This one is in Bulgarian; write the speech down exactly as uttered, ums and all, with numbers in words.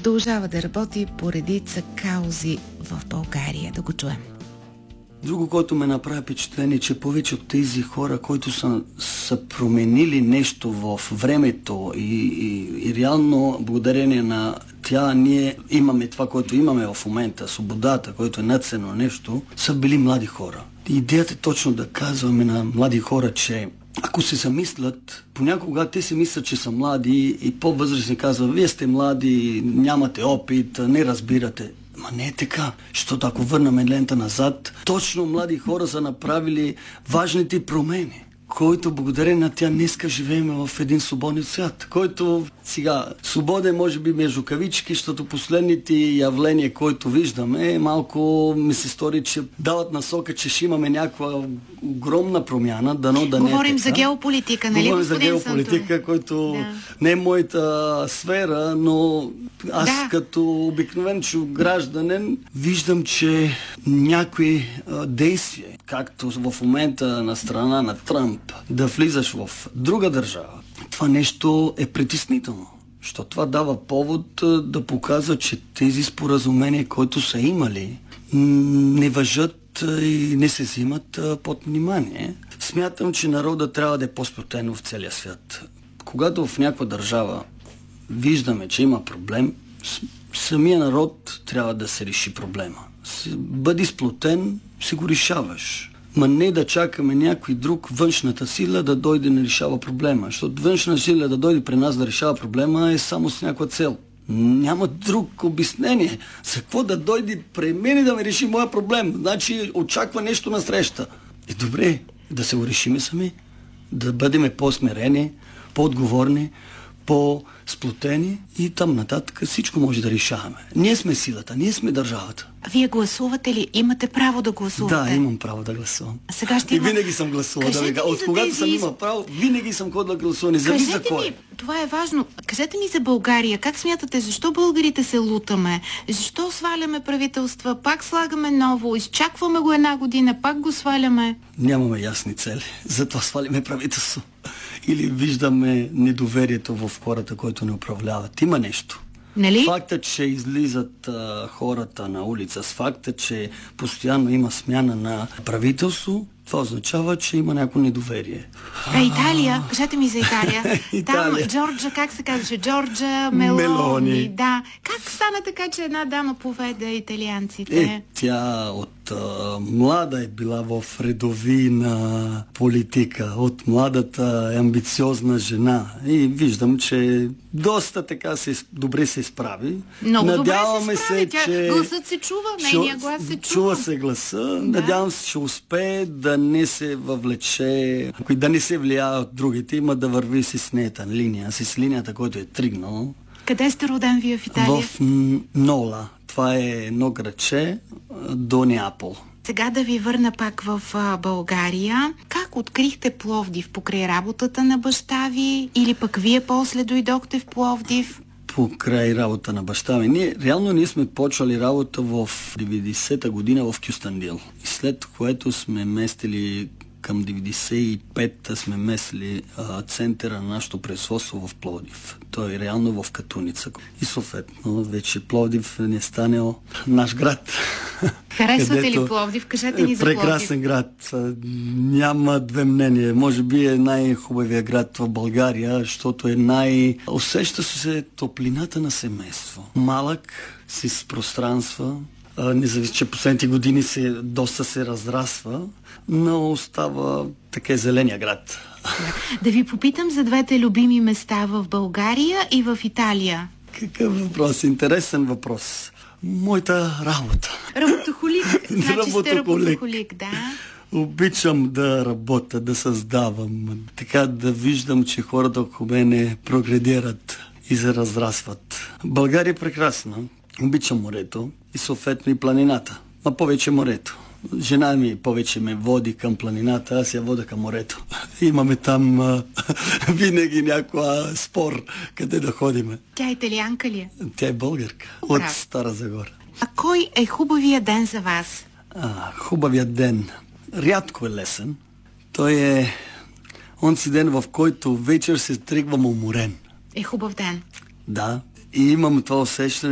продължава да работи по редица каузи в България. Да го чуем. Друго, което ме направи впечатление, че повече от тези хора, които са, са променили нещо в времето и, и, и реално благодарение на тя ние имаме това, което имаме в момента, свободата, което е надценно нещо, са били млади хора. Идеята е точно да казваме на млади хора, че ако се замислят, понякога те се мислят, че са млади и по-възрастни казват, вие сте млади, нямате опит, не разбирате. Ма не е така, защото ако върнем лента назад, точно млади хора са направили важните промени, който благодарение на тя днеска живеем в един свободен свят, който сега свободен може би между кавички, защото последните явления, които виждаме, малко ми се стори, че дават насока, че ще имаме някаква огромна промяна, дано да не е така. Говорим за геополитика, нали, Говорим господин за геополитика, Сантуров? който да. не е моята сфера, но аз да. като обикновен гражданин виждам, че някои а, действия, както в момента на страна на Тръмп, да влизаш в друга държава, това нещо е притеснително. Защото това дава повод а, да показва, че тези споразумения, които са имали, не важат а, и не се взимат а, под внимание. Смятам, че народът трябва да е по-сплотен в целия свят. Когато в някаква държава виждаме, че има проблем, самия народ трябва да се реши проблема. Бъди сплотен, си го решаваш. Ма не да чакаме някой друг, външната сила, да дойде да решава проблема. Защото външна сила да дойде при нас да решава проблема е само с някаква цел. Няма друг обяснение. За какво да дойде при мен и да ме реши моя проблем? Значи очаква нещо на среща. Е добре, да се го решиме сами. Да бъдем по-смирени, по-отговорни, по-сплотени и там нататък всичко може да решаваме. Ние сме силата, ние сме държавата. Вие гласувате ли? Имате право да гласувате? Да, имам право да гласувам. Сега ще и има... винаги съм гласувал. Да Кажете ви... От когато тези... съм имал право, винаги съм ходил да гласувам. Не зависи за кой. Ми, това е важно. Кажете ми за България. Как смятате, защо българите се лутаме? Защо сваляме правителства? Пак слагаме ново, изчакваме го една година, пак го сваляме? Нямаме ясни цели. Затова сваляме правителство. Или виждаме недоверието в хората, които не управляват. Има нещо. Нали? Факта, че излизат а, хората на улица, с факта, че постоянно има смяна на правителство, това означава, че има някакво недоверие. А Италия? Кажете ми за Италия. Италия. Там Джорджа, как се казваше? Джорджа Мелони. Мелони. Да. Как стана така, че една дама поведе италианците? Е, тя от а, млада е била в редови на политика. От младата амбициозна жена. И виждам, че доста така се, добре се справи. Много Надяваме добре се справи. се, Тя, че... гласът се чува, нейния глас се чува. Чува се гласа. Да. Надявам се, че успее да не се въвлече, да не се влияе от другите, има да върви с нета линия, с линията, който е тригнал. Къде сте роден вие в Италия? В Нола. Това е едно градче до Неапол. Сега да ви върна пак в а, България. Как открихте Пловдив? Покрай работата на баща ви? Или пък вие после дойдохте в Пловдив? Покрай работа на баща ми. Ние, реално ние сме почвали работа в деветдесета година в Кюстендил. И след което сме местили към деветдесет и пета сме местили а, центъра на нашето производство в Пловдив. Той е реално в Катуница. И съответно вече Пловдив не е станал наш град. Харесвате ли Пловдив? Кажете ни за Пловдив. Прекрасен град. Няма две мнения. Може би е най-хубавия град в България, защото е най... Усеща се топлината на семейство. Малък, с пространства. Независимо, че последните години се, доста се разрасва, но остава така зеления град. Да. да ви попитам за двете любими места в България и в Италия. Какъв въпрос? Интересен въпрос. Моята работа. Работохолик. Значи сте работохолик, да. Обичам да работя, да създавам, така да виждам, че хората около мене прогредират и се разрасват. България е прекрасна. Обичам морето и съответно и планината. А повече морето. Жена ми повече ме води към планината, аз я вода към морето. Имаме там а, винаги някаква спор къде да ходиме. Тя италианка ли е? Тя е българка. От Браво. Стара Загора. А кой е хубавия ден за вас? А, хубавия ден. Рядко е лесен. Той е онзи ден, в който вечер се тръгвам уморен. Е хубав ден. Да. И имам това усещане,